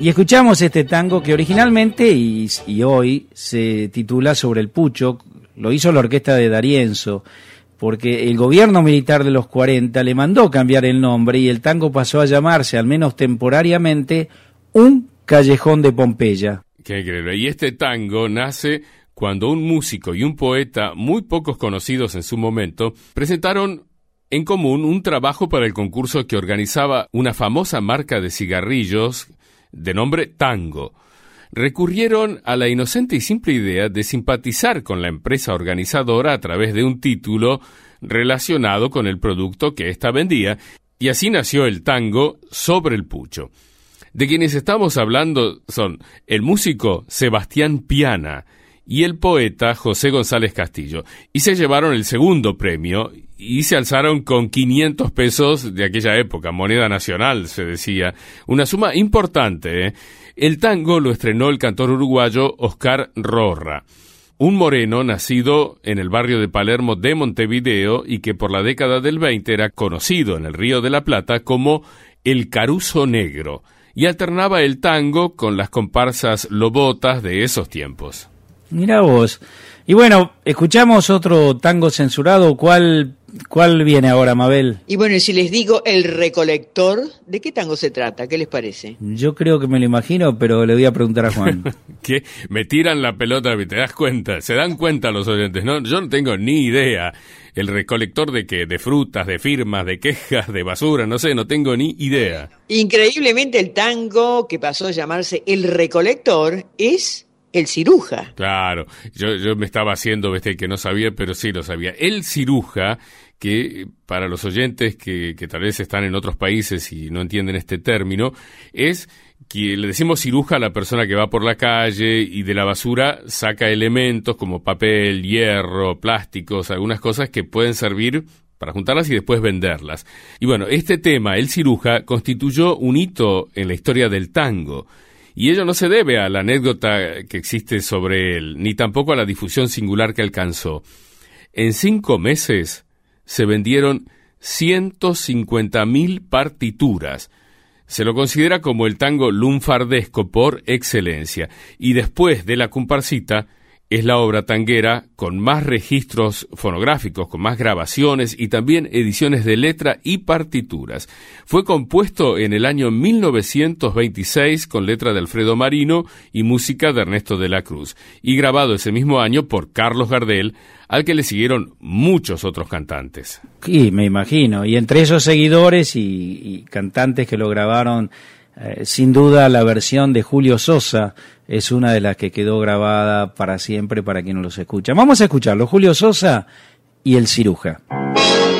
Y escuchamos este tango que originalmente y hoy se titula Sobre el Pucho. Lo hizo la orquesta de D'Arienzo, porque el gobierno militar de los 40 le mandó cambiar el nombre y el tango pasó a llamarse, al menos temporariamente, Un Callejón de Pompeya. Qué increíble. Y este tango nace cuando un músico y un poeta muy pocos conocidos en su momento presentaron en común un trabajo para el concurso que organizaba una famosa marca de cigarrillos de nombre Tango. Recurrieron a la inocente y simple idea de simpatizar con la empresa organizadora a través de un título relacionado con el producto que ésta vendía, y así nació el tango Sobre el Pucho. De quienes estamos hablando son el músico Sebastián Piana y el poeta José González Castillo, y se llevaron el segundo premio y se alzaron con 500 pesos de aquella época, moneda nacional, se decía, una suma importante, ¿eh? El tango lo estrenó el cantor uruguayo Oscar Rorra, un moreno nacido en el barrio de Palermo de Montevideo y que por la década del 20 era conocido en el Río de la Plata como el Caruso Negro, y alternaba el tango con las comparsas lobotas de esos tiempos. Mirá vos. Y bueno, escuchamos otro tango censurado. ¿Cuál viene ahora, Mabel? Y bueno, si les digo El Recolector, ¿de qué tango se trata? ¿Qué les parece? Yo creo que me lo imagino, pero le voy a preguntar a Juan. ¿Qué? Me tiran la pelota, ¿te das cuenta? ¿Se dan cuenta los oyentes? No, yo no tengo ni idea. ¿El recolector de qué? ¿De frutas, de firmas, de quejas, de basura? No sé, no tengo ni idea. Increíblemente, el tango que pasó a llamarse El Recolector es El Ciruja. Claro, yo me estaba haciendo, que no sabía, pero sí lo sabía. El ciruja, que para los oyentes que tal vez están en otros países y no entienden este término, es que le decimos ciruja a la persona que va por la calle y de la basura saca elementos como papel, hierro, plásticos, algunas cosas que pueden servir para juntarlas y después venderlas. Y bueno, este tema, el ciruja, constituyó un hito en la historia del tango. Y ello no se debe a la anécdota que existe sobre él, ni tampoco a la difusión singular que alcanzó. En 5 meses se vendieron 150.000 partituras. Se lo considera como el tango lunfardesco por excelencia. Y después de la comparsita, es la obra tanguera con más registros fonográficos, con más grabaciones y también ediciones de letra y partituras. Fue compuesto en el año 1926 con letra de Alfredo Marino y música de Ernesto de la Cruz, y grabado ese mismo año por Carlos Gardel, al que le siguieron muchos otros cantantes. Sí, me imagino, y entre esos seguidores y cantantes que lo grabaron, sin duda la versión de Julio Sosa es una de las que quedó grabada para siempre para quien no los escucha. Vamos a escucharlo, Julio Sosa y El Ciruja.